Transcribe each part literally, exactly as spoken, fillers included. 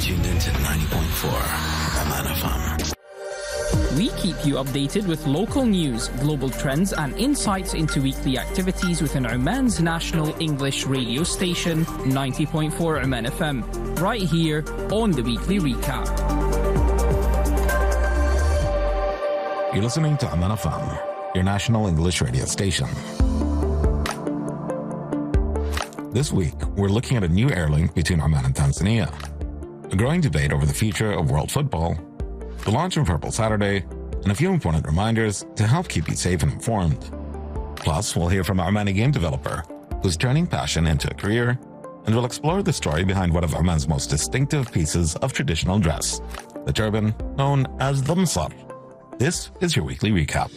tuned into ninety point four Aman F M. We keep you updated with local news, global trends and insights into weekly activities within Oman's national English radio station, ninety point four Aman F M, right here on the Weekly Recap. You're listening to Aman F M, your national English radio station. This week, we're looking at a new air link between Oman and Tanzania, a growing debate over the future of world football, the launch of Purple Saturday, and a few important reminders to help keep you safe and informed. Plus, we'll hear from an Omani game developer who's turning passion into a career, and we'll explore the story behind one of Oman's most distinctive pieces of traditional dress, the turban known as the Msar. This is your weekly recap.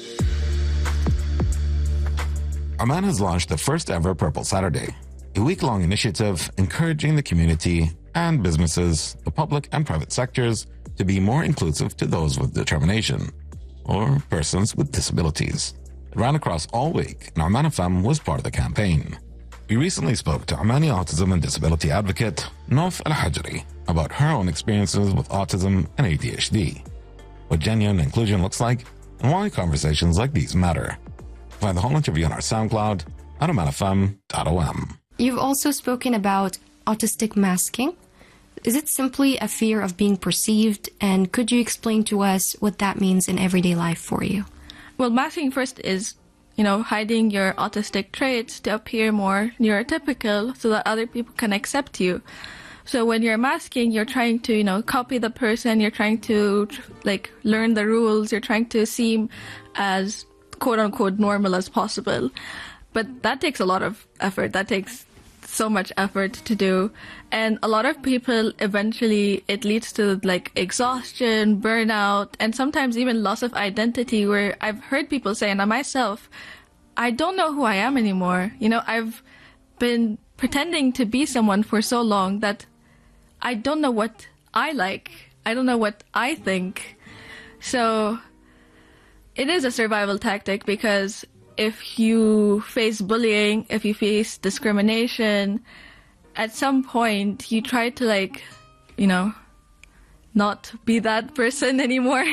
Oman has launched the first ever Purple Saturday, a week-long initiative encouraging the community and businesses, the public and private sectors, to be more inclusive to those with determination, or persons with disabilities. It ran across all week, and Oman F M was part of the campaign. We recently spoke to Omani autism and disability advocate Nof Al-Hajri about her own experiences with autism and A D H D, what genuine inclusion looks like, and why conversations like these matter. Find the whole interview on our SoundCloud at oman f m dot o m. You've also spoken about autistic masking. Is it simply a fear of being perceived? And could you explain to us what that means in everyday life for you? Well, masking first is, you know, hiding your autistic traits to appear more neurotypical so that other people can accept you. So when you're masking, you're trying to, you know, copy the person, you're trying to, like, learn the rules, you're trying to seem as quote-unquote normal as possible. But that takes a lot of effort. That takes so much effort to do. And a lot of people, eventually, it leads to, like, exhaustion, burnout, and sometimes even loss of identity, where I've heard people say, and I myself, I don't know who I am anymore. You know, I've been pretending to be someone for so long that I don't know what I like. I don't know what I think. So it is a survival tactic, because if you face bullying, if you face discrimination, at some point you try to, like, you know, not be that person anymore.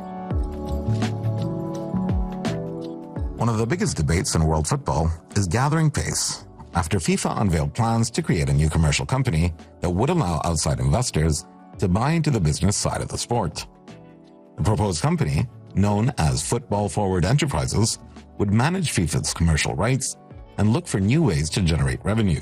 One of the biggest debates in world football is gathering pace after FIFA unveiled plans to create a new commercial company that would allow outside investors to buy into the business side of the sport. The proposed company, known as Football Forward Enterprises, would manage FIFA's commercial rights and look for new ways to generate revenue.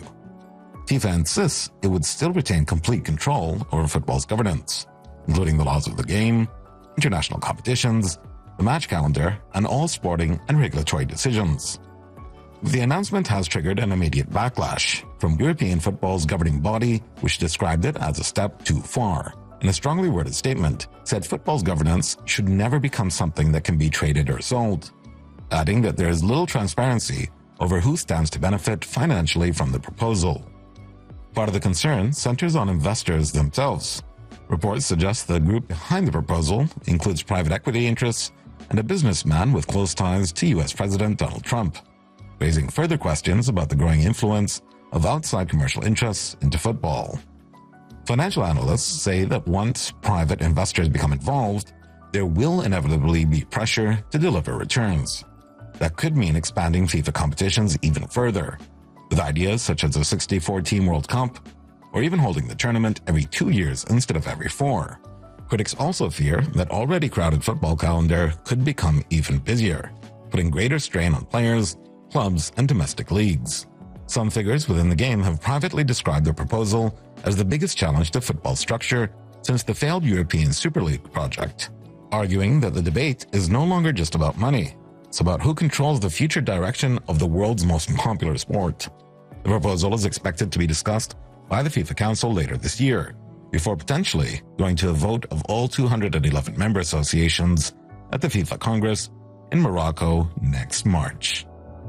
FIFA insists it would still retain complete control over football's governance, including the laws of the game, international competitions, the match calendar, and all sporting and regulatory decisions. The announcement has triggered an immediate backlash from European football's governing body, which described it as a step too far. In a strongly worded statement, said football's governance should never become something that can be traded or sold, adding that there is little transparency over who stands to benefit financially from the proposal. Part of the concern centers on investors themselves. Reports suggest the group behind the proposal includes private equity interests and a businessman with close ties to U S President Donald Trump, raising further questions about the growing influence of outside commercial interests into football. Financial analysts say that once private investors become involved, there will inevitably be pressure to deliver returns. That could mean expanding FIFA competitions even further, with ideas such as a sixty-four team World Cup, or even holding the tournament every two years instead of every four. Critics also fear that already crowded football calendar could become even busier, putting greater strain on players, clubs, and domestic leagues. Some figures within the game have privately described the proposal as the biggest challenge to football structure since the failed European Super League project, arguing that the debate is no longer just about money. It's about who controls the future direction of the world's most popular sport. The proposal is expected to be discussed by the FIFA Council later this year, before potentially going to a vote of all two hundred eleven member associations at the FIFA Congress in Morocco next March.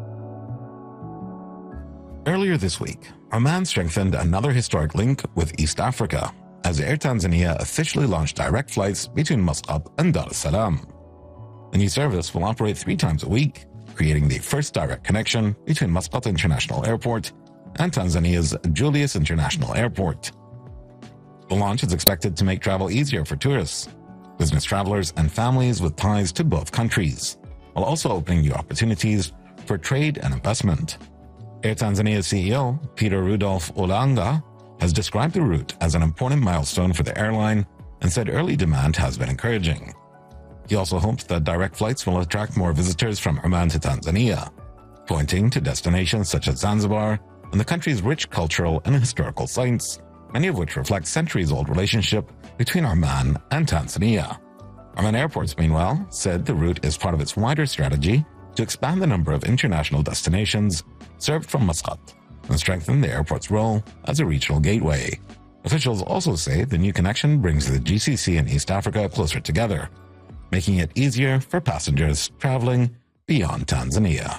Earlier this week, Oman strengthened another historic link with East Africa as Air Tanzania officially launched direct flights between Muscat and Dar es Salaam. The new service will operate three times a week, creating the first direct connection between Muscat International Airport and Tanzania's Julius International Airport. The launch is expected to make travel easier for tourists, business travelers, and families with ties to both countries, while also opening new opportunities for trade and investment. Air Tanzania's C E O, Peter Rudolph Olanga, has described the route as an important milestone for the airline and said early demand has been encouraging. He also hopes that direct flights will attract more visitors from Oman to Tanzania, pointing to destinations such as Zanzibar and the country's rich cultural and historical sites, many of which reflect centuries-old relationship between Oman and Tanzania. Oman Airports, meanwhile, said the route is part of its wider strategy to expand the number of international destinations served from Muscat and strengthen the airport's role as a regional gateway. Officials also say the new connection brings the G C C and East Africa closer together, making it easier for passengers traveling beyond Tanzania.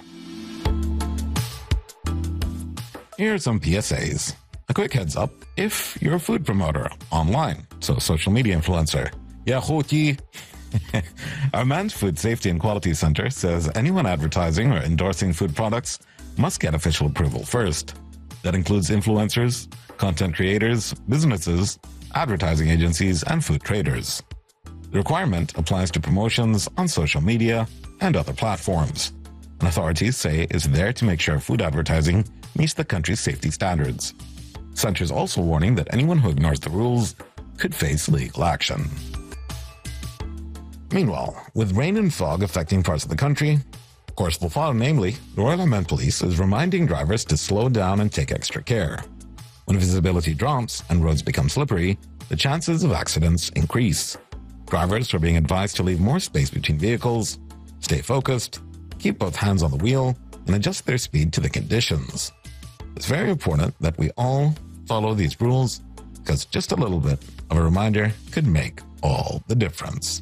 Here are some P S As. A quick heads up if you're a food promoter online, so social media influencer. Ya khoti. Oman's Food Safety and Quality Center says anyone advertising or endorsing food products must get official approval first. That includes influencers, content creators, businesses, advertising agencies, and food traders. The requirement applies to promotions on social media and other platforms, and authorities say is there to make sure food advertising meets the country's safety standards. Center's also warning that anyone who ignores the rules could face legal action. Meanwhile, with rain and fog affecting parts of the country, of course, the fog, namely, the Royal Oman Police is reminding drivers to slow down and take extra care. When visibility drops and roads become slippery, the chances of accidents increase. Drivers are being advised to leave more space between vehicles, stay focused, keep both hands on the wheel, and adjust their speed to the conditions. It's very important that we all follow these rules, because just a little bit of a reminder could make all the difference.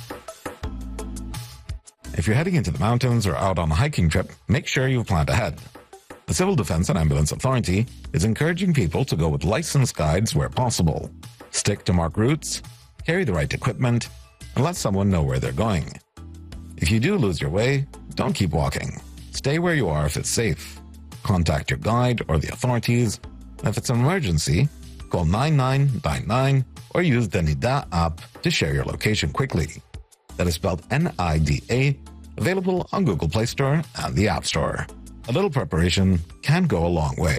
If you're heading into the mountains or out on a hiking trip, make sure you've planned ahead. The Civil Defense and Ambulance Authority is encouraging people to go with licensed guides where possible, stick to marked routes, carry the right equipment, and let someone know where they're going. If you do lose your way, don't keep walking. Stay where you are if it's safe. Contact your guide or the authorities, and if it's an emergency, call nine nine nine nine or use the Nida app to share your location quickly. That is spelled N I D A, available on Google Play Store and the App Store. A little preparation can go a long way.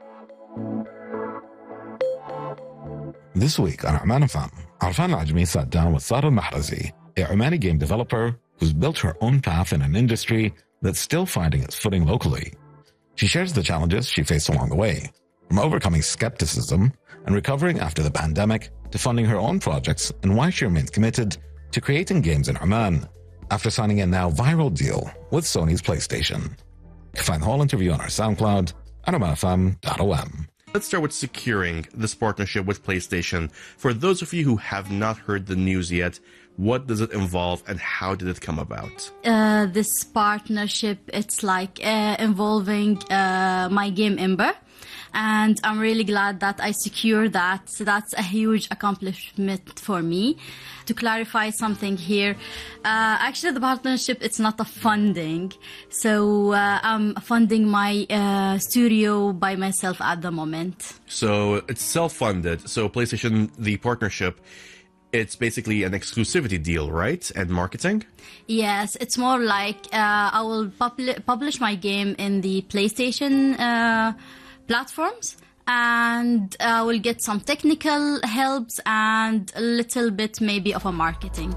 This week on Oman F M, Arfan Ajmi sat down with Sara Mahrazi, a Omani game developer who's built her own path in an industry that's still finding its footing locally. She shares the challenges she faced along the way, from overcoming skepticism and recovering after the pandemic to funding her own projects, and why she remains committed to creating games in Oman after signing a now viral deal with Sony's PlayStation. You can find the whole interview on our SoundCloud at oman f m dot o m. Let's start with securing this partnership with PlayStation. For those of you who have not heard the news yet, what does it involve and how did it come about? Uh, this partnership, it's like uh, involving uh, my game Ember. And I'm really glad that I secured that. So that's a huge accomplishment for me. To clarify something here, uh, actually the partnership, it's not a funding. So uh, I'm funding my uh, studio by myself at the moment. So it's self-funded. So PlayStation, the partnership, it's basically an exclusivity deal, right? And marketing? Yes, it's more like uh, I will publi- publish my game in the PlayStation uh platforms, and uh, we'll get some technical helps and a little bit maybe of a marketing.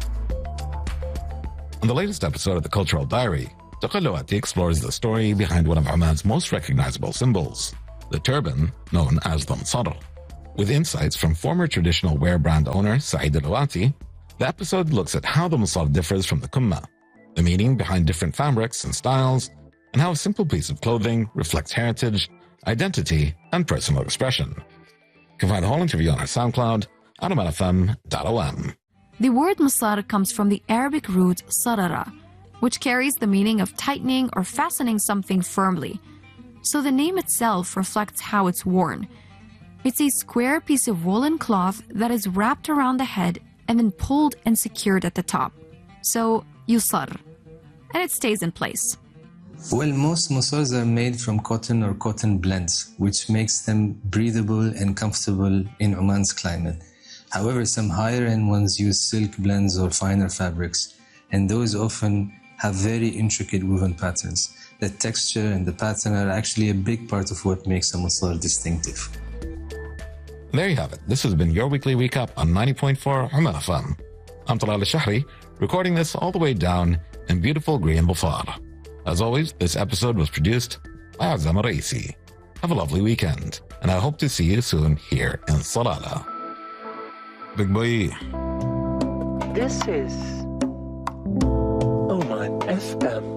On the latest episode of The Cultural Diary, Taqallawati explores the story behind one of Oman's most recognizable symbols, the turban known as the Msar. With insights from former traditional wear brand owner Saeed Alawati, the episode looks at how the Msar differs from the Kumma, the meaning behind different fabrics and styles, and how a simple piece of clothing reflects heritage, identity, and personal expression. You can find the whole interview on our SoundCloud at oman f m dot o m. The word Msar comes from the Arabic root sarara, which carries the meaning of tightening or fastening something firmly. So the name itself reflects how it's worn. It's a square piece of woolen cloth that is wrapped around the head and then pulled and secured at the top. So, yusar. And it stays in place. Well, most musars are made from cotton or cotton blends, which makes them breathable and comfortable in Oman's climate. However, some higher-end ones use silk blends or finer fabrics, and those often have very intricate woven patterns. The texture and the pattern are actually a big part of what makes a musar distinctive. There you have it. This has been your weekly recap on ninety point four Oman F M. I'm Talal Al-Shahri, recording this all the way down in beautiful Green Bufar. As always, this episode was produced by Azam Raisi. Have a lovely weekend, and I hope to see you soon here in Salalah. Big boy. This is Oman F M.